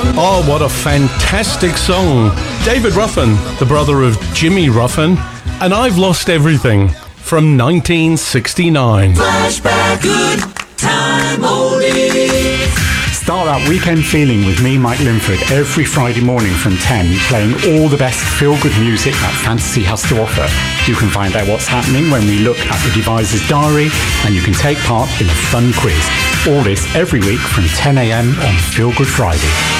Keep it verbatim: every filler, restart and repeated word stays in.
Oh, what a fantastic song. David Ruffin, the brother of Jimmy Ruffin, and I've Lost Everything from nineteen sixty-nine. Flashback, good time oldies. Start that weekend feeling with me, Mike Linford, every Friday morning from ten, playing all the best feel-good music that fantasy has to offer. You can find out what's happening when we look at the deviser's diary, and you can take part in a fun quiz. All this every week from ten a.m. on Feel Good Friday.